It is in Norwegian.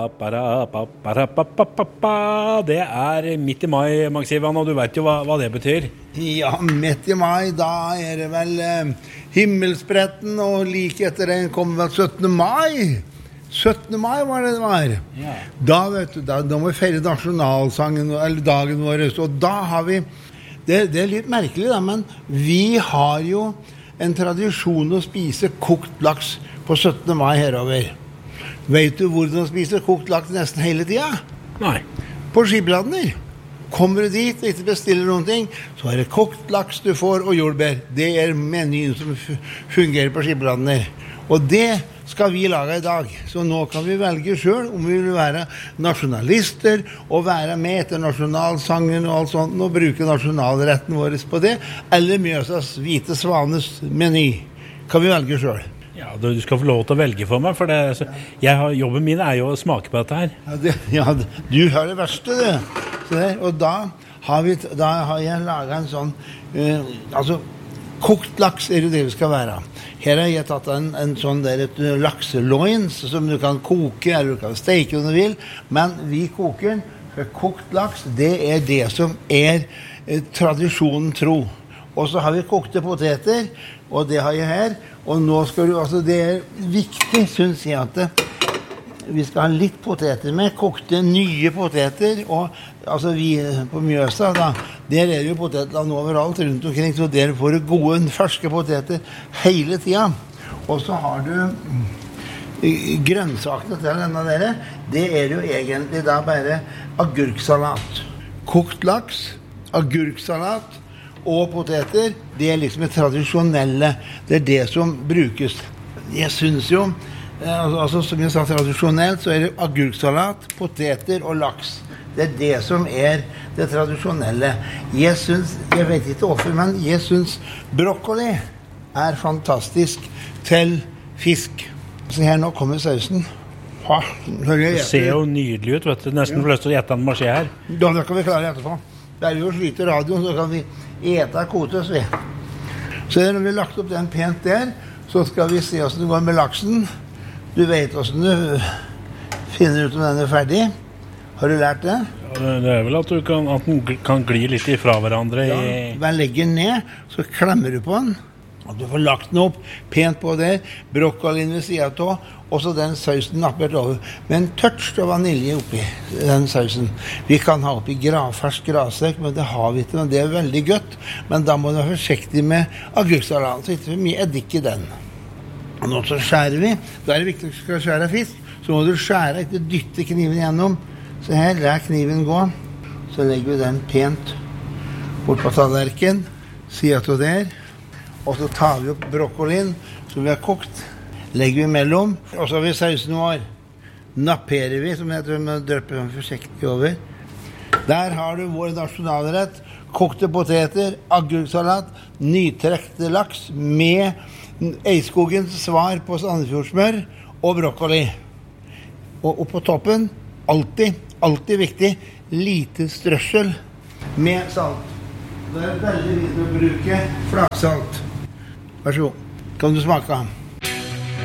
Det midt i mai, Max Ivan, og du vet jo hva det betyr. Ja, midt i mai, da det vel himmelspretten, og like etter den kommer vel 17. mai. 17. mai var det var. Ja. Da, vet du, da må vi feire nasjonalsangen, eller dagen vår, og da har vi, det litt merkelig da, men vi har jo en tradisjon å spise kokt laks på 17. mai herover. Vet du hvor de spiser kokt laks nesten hele tiden? Nei. På Skibladner. Kommer du dit og ikke bestiller noen ting, så det kokt laks du får og jordbær. Det menyen som fungerer på Skibladner. Og det skal vi lage i dag. Så nå kan vi velge selv om vi vil være nasjonalister og være med etter nasjonalsangen og alt sånt, og bruke nasjonalretten vår på det, eller Mjøsas hvite svanes meny. Kan vi velge selv. Ja, du skal få lov til å velge for meg, for jobben min jo å smake på dette her. Ja, du har det verste, du. Og da har jeg laget en sånn, kokt laks det vi skal være. Her har jeg tatt en sånn et lakseloins som du kan koke, eller du kan steke om du vil, men vi koker, for kokt laks, det det som tradisjonen tro. Og så har vi kokte poteter, og det har jeg her, og nå skal du, det viktig, synes jeg, at vi skal ha litt poteter med, kokte nye poteter, og vi på Mjøsa, da, der jo potetland overalt rundt omkring, så der får du gode, ferske poteter hele tiden. Og så har du grønnsakene til denne der, det jo egentlig da bare agurksalat. Kokt laks, agurksalat, og poteter, det liksom det tradisjonelle. Det det som brukes. Jeg synes jo, som jeg sa tradisjonelt, så det agurksalat, poteter og laks. Det det som det tradisjonelle. Jeg synes, jeg vet ikke hvorfor, men jeg synes broccoli fantastisk til fisk. Så her nå kommer sausen. Det ser jo nydelig ut, vet du. Nesten får lyst til å gjette en marsje her. Da kan vi klare etterpå. Det jo å slite radioen, så kan vi ete kotes vi. Så når vi har lagt opp den pent der, så skal vi se hvordan det går med laksen. Du vet hvordan du finner ut om den ferdig. Har du lært det? Ja, det vel at den kan gli litt ifra hverandre. Ja, bare legger den ned, så klemmer du på den. Og du får lagt den opp pent på der, brokkolien ved siden av, og så den sausen nappert over. Med en touch av vanilje oppi den sausen. Vi kan ha oppi fersk grasekk, men det har vi ikke, men det veldig godt. Men da må du være forsiktig med agurksalat, så ikke for mye eddik i den. Og nå så skjærer vi. Da det viktig at du skal skjære fisk, så må du skjære, ikke dytte kniven gjennom. Så her, la kniven gå. Så legger vi den pent bort på tallerken, siden til der. Og så tar vi opp brokkolien som vi har kokt, legger vi mellom, og så har vi sausen vår. Napperer vi, som jeg tror vi drøper forsiktig over. Der har du vår nasjonalrett, kokte poteter, agurksalat, nytrekte laks med Eiskogens svar på Sandefjordsmør og brokkoli. Og på toppen, alltid viktig, lite strøssel med salt. Det veldig viktig å bruke flaksalt. Vær så god. Kan du smake?